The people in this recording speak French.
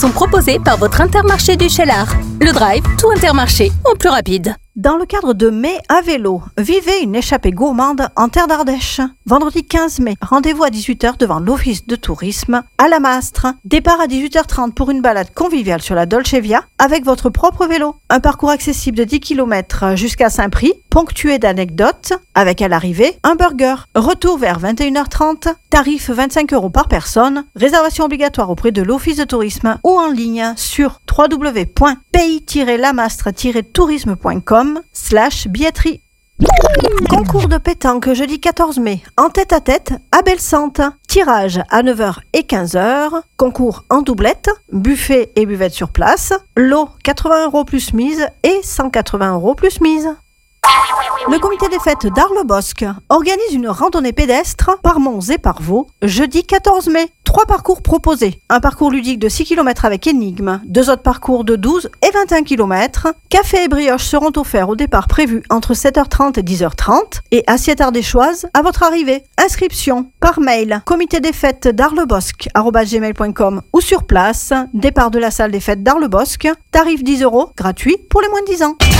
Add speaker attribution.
Speaker 1: sont proposés par votre Intermarché du Cheylard. Le drive, tout Intermarché, en plus rapide.
Speaker 2: Dans le cadre de Mai à vélo, vivez une échappée gourmande en terre d'Ardèche. Vendredi 15 mai, rendez-vous à 18h devant l'Office de tourisme à la Mastre. Départ à 18h30 pour une balade conviviale sur la Dolce Via avec votre propre vélo. Un parcours accessible de 10 km jusqu'à Saint-Prix, ponctué d'anecdotes, avec à l'arrivée un burger. Retour vers 21h30, tarif 25 € par personne, réservation obligatoire auprès de l'Office de tourisme ou en ligne sur www.pays-lamastre-tourisme.com/billetterie. Concours de pétanque jeudi 14 mai, en tête-à-tête à Belle-Sante. Tirage à 9h et 15h. Concours en doublette, buffet et buvette sur place. Lot 80 € plus mise et 180 € plus mise. Le comité des fêtes d'Arles-Bosc organise une randonnée pédestre par Mons et par Vaux jeudi 14 mai. 3 parcours proposés. Un parcours ludique de 6 km avec énigme, 2 autres parcours de 12 et 21 km. Café et brioches seront offerts au départ prévu entre 7h30 et 10h30 et assiette ardéchoise à votre arrivée. Inscription par mail comité des fêtes d'Arlebosc@gmail.com ou sur place. Départ de la salle des fêtes d'Arles-Bosc. Tarif 10 €, gratuit pour les moins de 10 ans.